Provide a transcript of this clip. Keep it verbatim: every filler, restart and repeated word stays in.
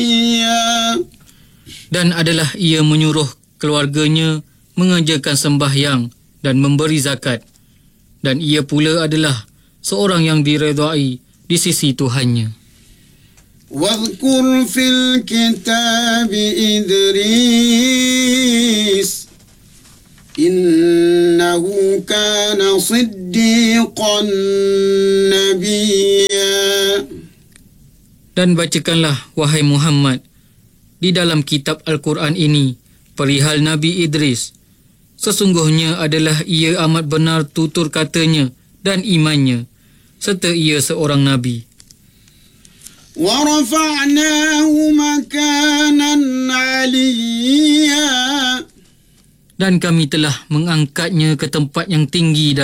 Dan adalah ia menyuruh keluarganya mengerjakan sembahyang dan memberi zakat. Dan ia pula adalah seorang yang diredai di sisi Tuhannya. واذكر في الكتاب إدريس إنه كان صديقا نبيا. Dan bacakanlah, wahai Muhammad, di dalam kitab Al-Quran ini perihal Nabi Idris. Sesungguhnya adalah ia amat benar tutur katanya dan imannya, serta ia seorang Nabi. وَرَفَعْنَاهُ مَكَانًا عَلِيًّا. Dan kami telah mengangkatnya ke tempat yang tinggi